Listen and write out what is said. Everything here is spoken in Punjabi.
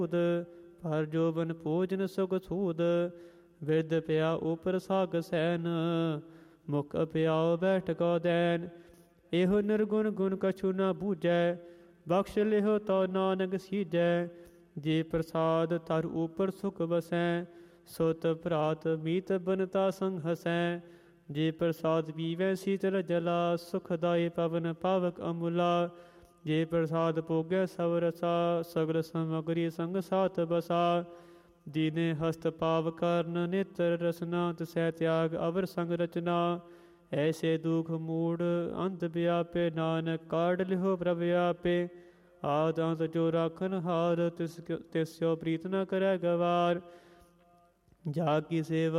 ਪਰ ਜੋਬਨ ਭੋਜਨ ਸੁਖ ਸੂਦ। ਬਿਰਧ ਪਿਆ ਉਪਰ ਸਾਗ ਸੈਨ, ਮੁਖ ਪਿਆਉ ਬੈਠ ਕੋ ਦੈਨ। ਇਹੋ ਨਿਰਗੁਣ ਗੁਣ ਕਛੂ ਨਾ ਬੂਝੈ, ਬਖਸ਼ ਲਿਹੋ ਤੋ ਨਾਨਕ ਸੀਜੈ। ਜੇ ਪ੍ਰਸਾਦ ਤਰ ਉਪਰ ਸੁਖ ਵਸੈ, ਸੁਤ ਭਰਾਤ ਮੀਤ ਬਨਤਾ ਸੰਗ ਹਸੈ। ਜੇ ਪ੍ਰਸਾਦ ਪੀਵੈ ਸੀਤਲ ਜਲਾ, ਸੁਖਦਾਈ ਪਵਨ ਪਾਵਕ ਅਮੁਲਾ। ਜੇ ਪ੍ਰਸਾਦ ਭੋਗੈ ਸਭ ਰਸਾ, ਸਗਲ ਸਮਗਰੀ ਸੰਗ ਸਾਥ ਬਸਾ। ਦੀਨੇ ਹਸਤ ਪਾਵ ਕਰਨ ਨੇਤਰ ਰਸਨਾ, ਤਿਸੈ ਤਿਆਗ ਅਵਰ ਸੰਗ ਰਚਨਾ। ਐਸੇ ਦੁਖ ਮੂੜ ਅੰਤ ਵਿਆਪੇ, ਨਾਨਕ ਕਾਢ ਲਿਹੋ ਪ੍ਰਭ ਆਪੇ। ਆਦ ਅੰਤ ਜੋ ਰਾਖਨ ਹਾਰ, ਤਿਸਿਓ ਪ੍ਰੀਤ ਨ ਕਰੈ ਗਵਾਰ। ਜਾ ਕੀ ਸੇਵਾ